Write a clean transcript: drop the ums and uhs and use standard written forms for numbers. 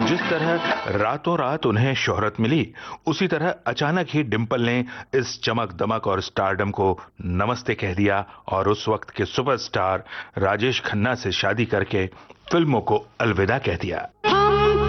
जिस तरह रातों रात उन्हें शोहरत मिली, उसी तरह अचानक ही डिंपल ने इस चमक दमक और स्टारडम को नमस्ते कह दिया और उस वक्त के सुपरस्टार राजेश खन्ना से शादी करके फिल्मों को अलविदा कह दिया।